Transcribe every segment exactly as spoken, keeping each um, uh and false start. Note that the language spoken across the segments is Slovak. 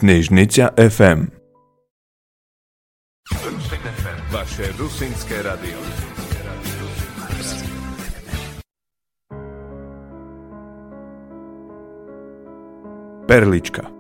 Knižnica ef em. Vaše rusínske radio. Perlička.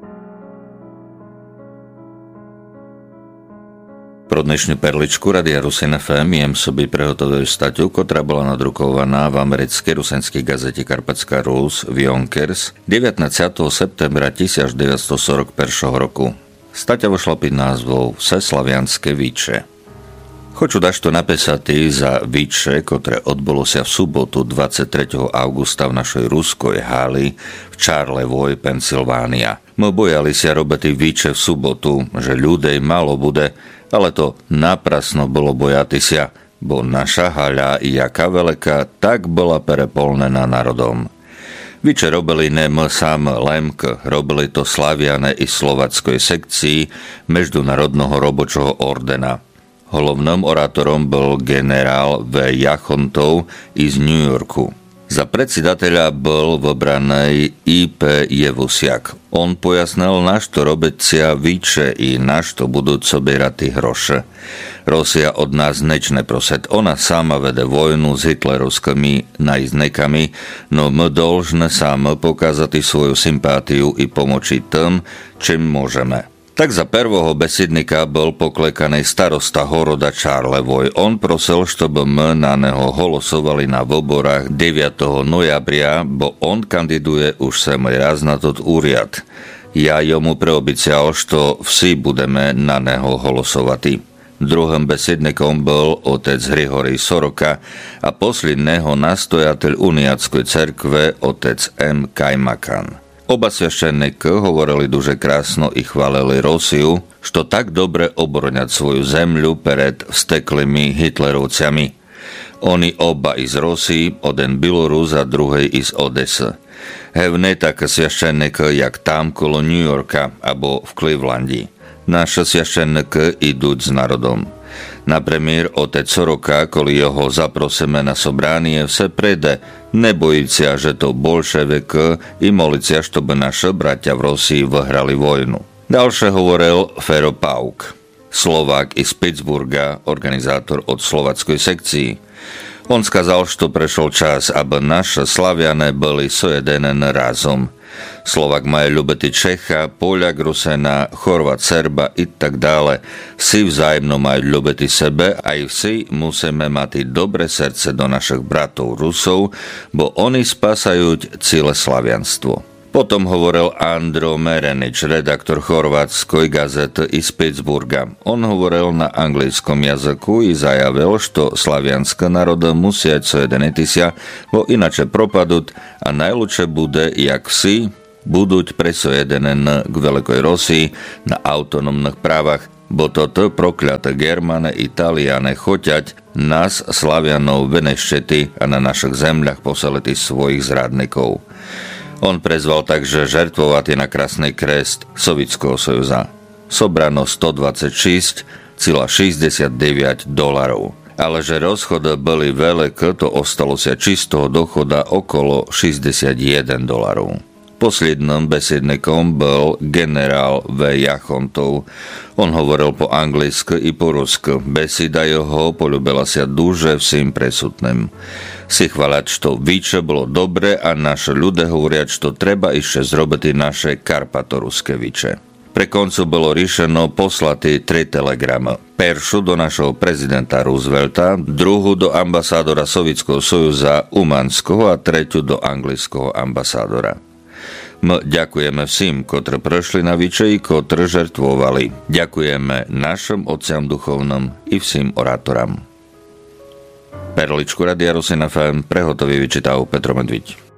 Pro dnešnju perličku Radia Rusin ef em jem sobi prehotovil statiu, ktorá bola nadrukovaná v americkej rusenskej gazete Karpatská Rus v Yonkers devätnásteho septembra devätnásťstoštyridsaťjeden roku. Statia vošla pod názvou Všeslavianske výče. Хочу dašto napísať za výče, ktoré odbolo sa v sobotu dvadsiateho tretieho augusta v našej ruskoj hali v Charlevoix, Pensylvánia. My bojali sa robiť výče v sobotu, že ľudej malo bude, ale to naprasno bolo bojati sa, bo naša haľa, jaká veľká, tak bola perepolnená národom. Výče robili ne my sám Lemk, robili to Slaviane i slovackoj sekcii Međunarodného robočoho ordena. Hlavným orátorom bol generál V. Jachontov iz New Yorku. Za predsedateľa bol vybraný í pé Jevusiak. On pojasnil, na što robicia výče i na što budú sobierati hroše. Rosia od nás nečne proset. Ona sama vede vojnu s hitlerovskými najznekami, no my dolžne sami pokazati svoju sympátiu i pomoči tým, čím môžeme. Tak za prvého besednika bol poklekaný starosta horoda Charlevoix. On prosil, чтобы my na neho holosovali na voborách deviateho noября, bo on kandiduje už samý raz na tot úriad. Ja jomu preobicial, što vsi budeme na neho holosovati. Druhým besednikom bol otec Hrihory Soroka a posledného nastojateľ Uniatskoj cerkve otec M. Kajmakan. Oba sveštenníky hovorili duže krásno i chválili Rosiu, što tak dobre obrňať svoju zemľu pred vsteklými Hitlerovcami. Oni oba iz Rosii, один Білорус a druhý iz Odesy. Hevne také sveštenníky, jak tam kolo New Yorka, abo v Clevelandi. Naše sveštenníky idú s národom. Napríklad otec Soroka, koli jeho zaprosíme na sobránie, vse prede, nebojiť sa, že to bolševik i moliť sa, чтобы naše bratia v Rosii vyhrali vojnu. Ďalšie hovoril Fero Pauk, Slovák iz Pittsburgha, organizátor od slovackej sekcii. On skazal, že prešol čas, aby naše Slaviane boli sojedenen razom. Slovak má ľubiti Čecha, Poľak Rusena, Chorvat Serba i tak dále. Vsi vzájemno majú ľubiti sebe a i vsi musíme mať dobre srdce do našich bratov Rusov, bo oni spasajú celé slavianstvo. Potom hovoril Andro Merenič, redaktor chorvátskoj gazety iz Pittsburgha. On hovoril na anglickom jazyku i zajavil, što slavianské národy musia sojediniti sa, bo inače propadуть, a najlepšie bude, jak vsi buduť presojedené k Veľkej Rosii na autonómnych právach, bo toto prokľaté Germane i Taliane choťať nás, Slavianov, veneščeti a na našich zemľach poseliti svojich zradníkov. On prezval takže žertvovať na krásny krest Sovietského sojuza. Sobrano stodvadsaťšesť celá šesťdesiatdeväť dolarov. Ale že rozchody boli veľké, to ostalo sa čistého dochoda okolo šesťdesiatjeden dolarov. Posledným besednikom bol generál V. Jachontov. On hovoril po anglicky i po rusky. Beseda jeho poľúbila sa duže vsím presutným. Si chváľať, što výče bolo dobre a naše ľudia hovoriať, što treba ešte zrobiť naše karpatoruské výče. Pre koncu bolo riešeno poslati tri telegramy. Peršu do našho prezidenta Roosevelta, druhú do ambasádora Sovietského sojuza Umanského a tretiu do anglického ambasádora. My ďakujeme všim, ktorí prešli na výčeji, ktorí žertvovali. Ďakujeme našim otcom duchovným i všim orátoram. Perličku Radia Rusin ef em prehotový vyčítal Petro Medviť.